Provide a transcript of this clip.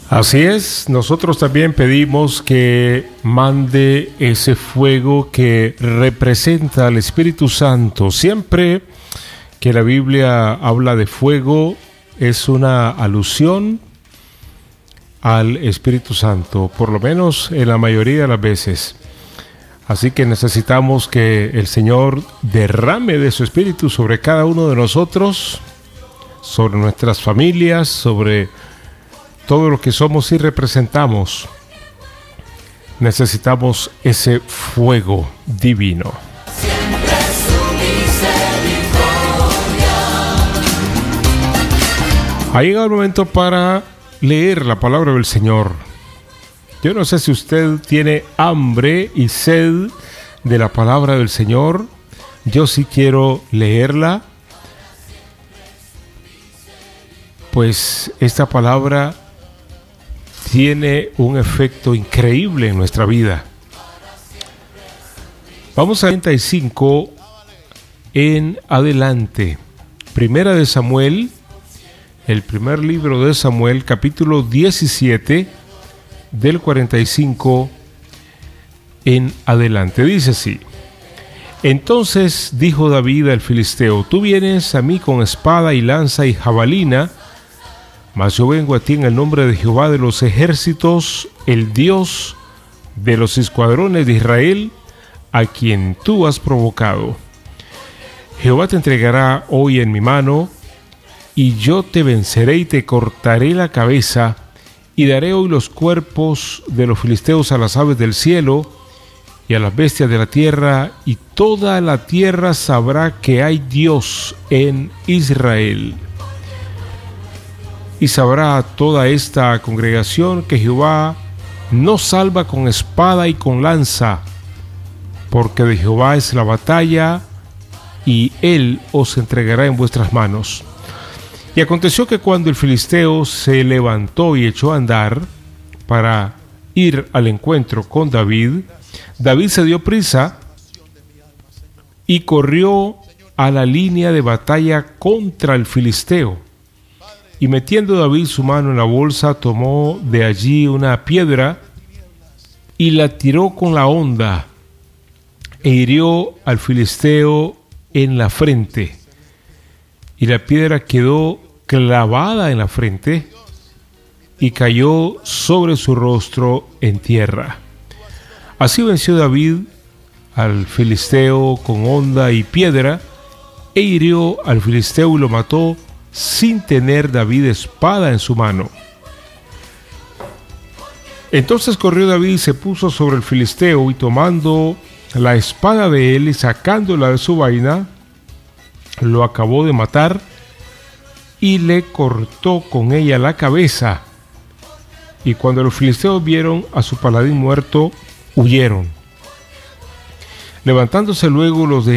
Así es, nosotros también pedimos que mande ese fuego que representa al Espíritu Santo. Siempre que la Biblia habla de fuego es una alusión al Espíritu Santo, por lo menos en la mayoría de las veces. Así que necesitamos que el Señor derrame de su Espíritu sobre cada uno de nosotros, sobre nuestras familias, sobre todo lo que somos y representamos. Necesitamos ese fuego divino. Siempre su misericordia. Ha llegado el momento para leer la palabra del Señor. Yo no sé si usted tiene hambre y sed de la palabra del Señor. Yo sí quiero leerla, pues esta palabra tiene un efecto increíble en nuestra vida. Vamos a 35 en adelante. Primera de Samuel, el primer libro de Samuel, capítulo 17, del 45 en adelante. Dice así: Entonces dijo David al filisteo: Tú vienes a mí con espada y lanza y jabalina, mas yo vengo a ti en el nombre de Jehová de los ejércitos, el Dios de los escuadrones de Israel, a quien tú has provocado. Jehová te entregará hoy en mi mano, y yo te venceré y te cortaré la cabeza, y daré hoy los cuerpos de los filisteos a las aves del cielo y a las bestias de la tierra, y toda la tierra sabrá que hay Dios en Israel. Y sabrá toda esta congregación que Jehová no salva con espada y con lanza, porque de Jehová es la batalla, y él os entregará en vuestras manos. Y aconteció que cuando el filisteo se levantó y echó a andar para ir al encuentro con David, David se dio prisa y corrió a la línea de batalla contra el filisteo. Y metiendo David su mano en la bolsa, tomó de allí una piedra y la tiró con la honda e hirió al filisteo en la frente. Y la piedra quedó clavada en la frente y cayó sobre su rostro en tierra. Así venció David al filisteo con honda y piedra, e hirió al filisteo y lo mató, sin tener David espada en su mano. Entonces corrió David y se puso sobre el filisteo, y tomando la espada de él y sacándola de su vaina, lo acabó de matar y le cortó con ella la cabeza. Y cuando los filisteos vieron a su paladín muerto, huyeron. Levantándose luego los de